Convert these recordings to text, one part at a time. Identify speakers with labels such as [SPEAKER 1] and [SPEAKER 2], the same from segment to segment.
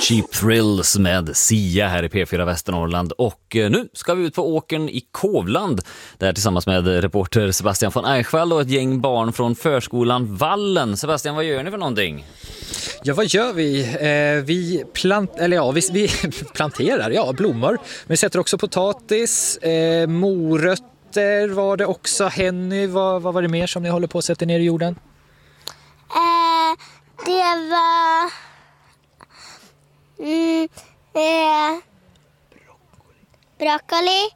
[SPEAKER 1] Cheap Thrills med Sia här i P4 Västernorrland. Och nu ska vi ut på åkern i Kovland. Där tillsammans med reporter Sebastian von Eichwald och ett gäng barn från förskolan Vallen. Sebastian, vad gör ni för någonting?
[SPEAKER 2] Ja, vad gör vi? Vi planterar blommor. Vi sätter också potatis, morötter var det också. Henny, vad var det mer som ni håller på att sätta ner i jorden?
[SPEAKER 3] Det var broccoli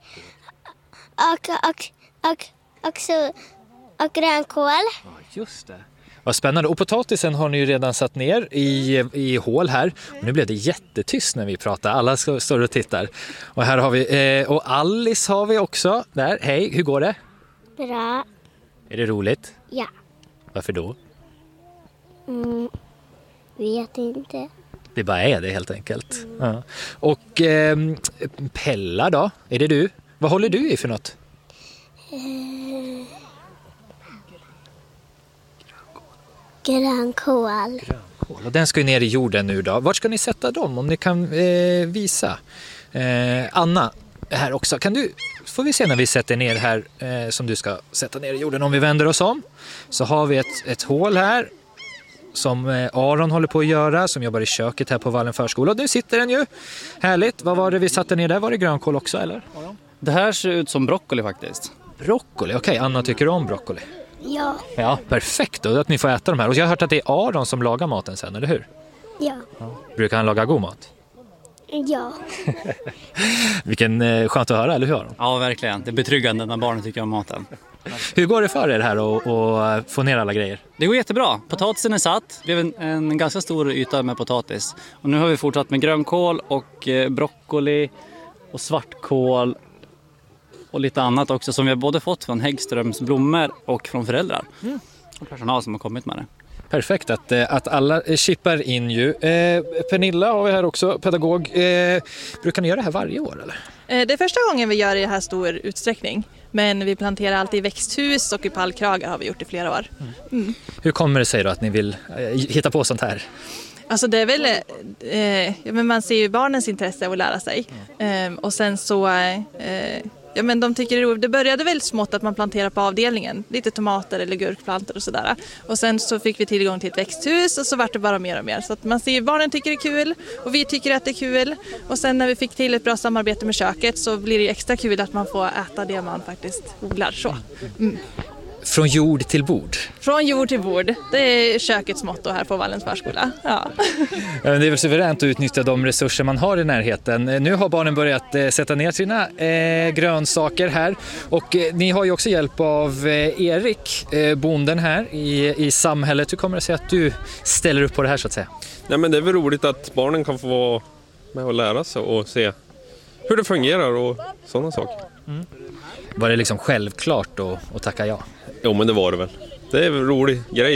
[SPEAKER 3] och grönkål.
[SPEAKER 2] Ja, just det. Vad spännande. Och potatisen har ni ju redan satt ner i hål här. Och nu blev det jättetyst när vi pratar. Alla står och tittar. Och här har vi, och Alice har vi också. Där. Hej, hur går det?
[SPEAKER 3] Bra.
[SPEAKER 2] Är det roligt?
[SPEAKER 3] Ja.
[SPEAKER 2] Varför då?
[SPEAKER 3] Vet inte.
[SPEAKER 2] Det bara är det helt enkelt. Ja. Och Pella då? Är det du? Vad håller du i för något?
[SPEAKER 3] Grönkål.
[SPEAKER 2] Och den ska ju ner i jorden nu då. Vart ska ni sätta dem om ni kan visa? Anna, här också. Får vi se när vi sätter ner här som du ska sätta ner i jorden. Om vi vänder oss om så har vi ett hål här som Aron håller på att göra, som jobbar i köket här på Vallen förskola. Och nu sitter den ju. Härligt. Vad var det vi satte ner där? Var det grönkål också eller?
[SPEAKER 4] Det här ser ut som broccoli faktiskt.
[SPEAKER 2] Broccoli, okej. Anna tycker om broccoli.
[SPEAKER 3] Ja.
[SPEAKER 2] Ja, perfekt då att ni får äta de här. Och jag har hört att det är Aron som lagar maten sen, eller hur?
[SPEAKER 3] Ja.
[SPEAKER 2] Brukar han laga god mat?
[SPEAKER 3] Ja.
[SPEAKER 2] Vilken skönt att höra, eller hur Aron?
[SPEAKER 4] Ja, verkligen. Det är betryggande när barnen tycker om maten.
[SPEAKER 2] Hur går det för er här att få ner alla grejer?
[SPEAKER 4] Det går jättebra. Potatisen är satt. Det blev en ganska stor yta med potatis. Och nu har vi fortsatt med grönkål och broccoli och svartkål och lite annat också som vi har både fått från Häggströms blommor och från föräldrar och personal som har kommit med det.
[SPEAKER 2] Perfekt att alla chippar in ju. Pernilla har vi här också, pedagog. Brukar ni göra det här varje år eller?
[SPEAKER 5] Det är första gången vi gör det i här stor utsträckning. Men vi planterar alltid i växthus och i pallkragar har vi gjort i flera år. Mm.
[SPEAKER 2] Hur kommer det sig då att ni vill hitta på sånt här?
[SPEAKER 5] Alltså det är väl, men man ser ju barnens intresse av att lära sig. Och sen så, men de tycker det är roligt. Det började väl smått att man planterar på avdelningen. Lite tomater eller gurkplantor och sådär. Och sen så fick vi tillgång till ett växthus och så vart det bara mer och mer. Så att man ser ju barnen tycker det är kul och vi tycker att det är kul. Och sen när vi fick till ett bra samarbete med köket så blir det extra kul att man får äta det man faktiskt odlar så. Mm.
[SPEAKER 2] Från jord till bord?
[SPEAKER 5] Från jord till bord. Det är kökets motto här på Vallens förskola. Ja.
[SPEAKER 2] Det är väl suveränt att utnyttja de resurser man har i närheten. Nu har barnen börjat sätta ner sina grönsaker här. Och ni har ju också hjälp av Erik, bonden här i samhället. Hur kommer det sig att du ställer upp på det här så att säga?
[SPEAKER 6] Nej, men det är väl roligt att barnen kan få vara med och lära sig och se hur det fungerar och sådana saker.
[SPEAKER 2] Mm. Var det liksom självklart att tacka ja?
[SPEAKER 6] Jo, men det var det väl. Det är en rolig grej.